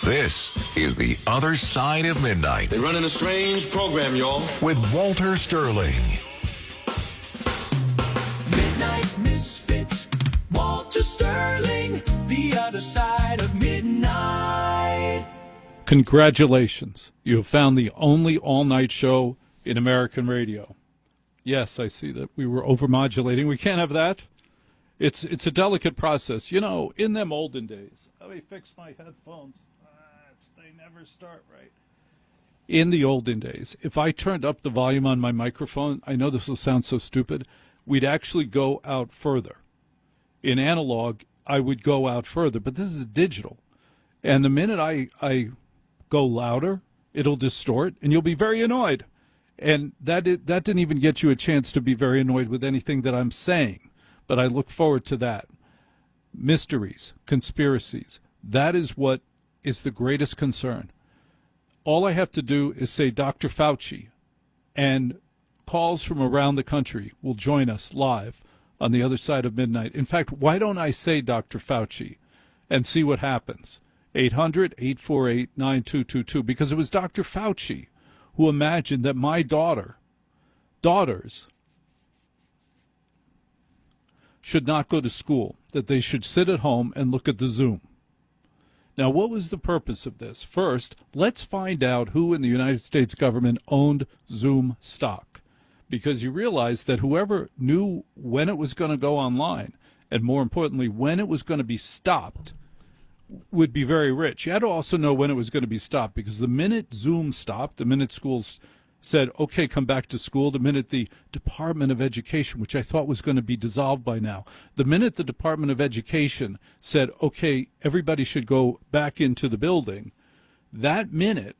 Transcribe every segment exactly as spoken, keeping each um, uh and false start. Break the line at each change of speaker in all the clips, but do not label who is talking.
This is The Other Side of Midnight.
They're running a strange program, y'all.
With Walter Sterling.
Midnight Misfits, Walter Sterling, The Other Side of Midnight.
Congratulations. You have found the only all-night show in American radio. Yes, I see that we were overmodulating. We can't have that. It's it's a delicate process. You know, in them olden days, let me fix my headphones. Ah, it's, they never start right. In the olden days, if I turned up the volume on my microphone, I know this will sound so stupid, we'd actually go out further. In analog, I would go out further, but this is digital. And the minute I, I go louder, it'll distort, and you'll be very annoyed. And that that didn't even get you a chance to be very annoyed with anything that I'm saying. But I look forward to that. Mysteries, conspiracies, that is what is the greatest concern. All I have to do is say Doctor Fauci, and calls from around the country will join us live on The Other Side of Midnight. In fact, why don't I say Doctor Fauci and see what happens? eight hundred, eight four eight, nine two two two, because it was Doctor Fauci who imagined that my daughter, daughters, should not go to school, that they should sit at home and look at the Zoom. Now, what was the purpose of this? First, let's find out who in the United States government owned Zoom stock, because you realize that whoever knew when it was going to go online, and more importantly, when it was going to be stopped, would be very rich. You had to also know when it was going to be stopped, because the minute Zoom stopped, the minute schools said, okay, come back to school, the minute the Department of Education, which I thought was going to be dissolved by now, the minute the Department of Education said, okay, everybody should go back into the building, that minute,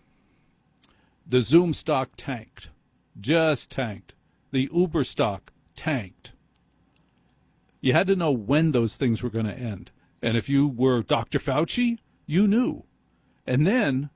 the Zoom stock tanked, just tanked. The Uber stock tanked. You had to know when those things were going to end. And if you were Doctor Fauci, you knew. And then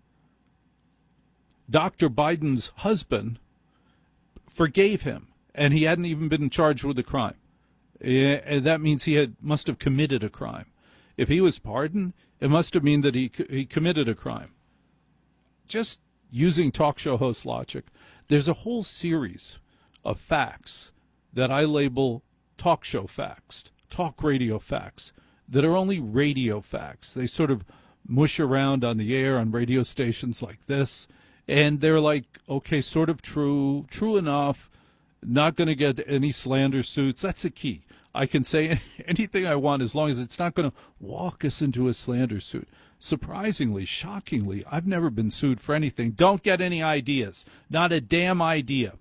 Doctor Biden's husband forgave him, and he hadn't even been charged with a crime. And that means he had must have committed a crime. If he was pardoned, it must have mean that he he committed a crime. Just using talk show host logic, there's a whole series of facts that I label talk show facts, talk radio facts, that are only radio facts. They sort of mush around on the air on radio stations like this, and they're like, okay, sort of true, true enough, not going to get any slander suits. That's the key. I can say anything I want as long as it's not going to walk us into a slander suit. Surprisingly, shockingly, I've never been sued for anything. Don't get any ideas. Not a damn idea.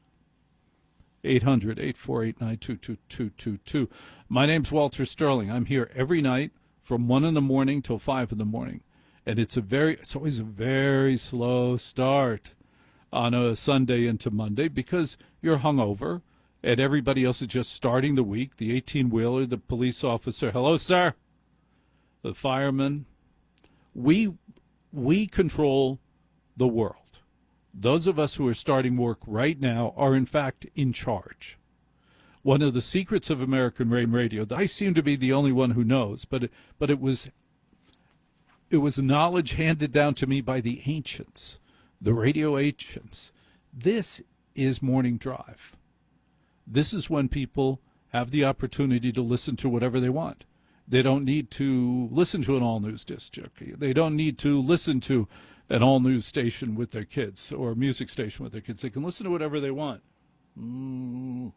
eight hundred, eight four eight, nine two two two two two. My name's Walter Sterling. I'm here every night from one in the morning till five in the morning. And it's a very, it's always a very slow start on a Sunday into Monday because you're hungover and everybody else is just starting the week. The eighteen-wheeler, the police officer, hello, sir, the fireman. We, we control the world. Those of us who are starting work right now are, in fact, in charge. One of the secrets of American radio, I seem to be the only one who knows, but it, but it was it was knowledge handed down to me by the ancients, the radio ancients. This is Morning Drive. This is when people have the opportunity to listen to whatever they want. They don't need to listen to an all-news disc jockey. They don't need to listen to an all-news station with their kids or a music station with their kids. They can listen to whatever they want. Mm.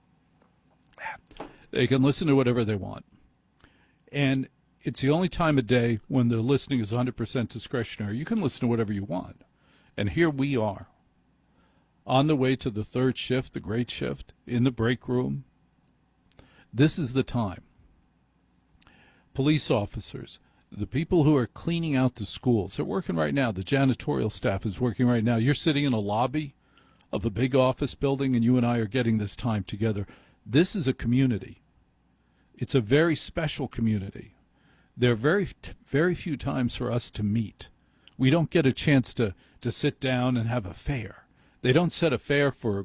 They can listen to whatever they want. And it's the only time of day when the listening is one hundred percent discretionary. You can listen to whatever you want. And here we are, on the way to the third shift, the great shift, in the break room. This is the time. Police officers, the people who are cleaning out the schools, they're working right now. The janitorial staff is working right now. You're sitting in a lobby of a big office building, and you and I are getting this time together. This is a community. It's a very special community. There are very, very few times for us to meet. We don't get a chance to, to sit down and have a fare. They don't set a fare for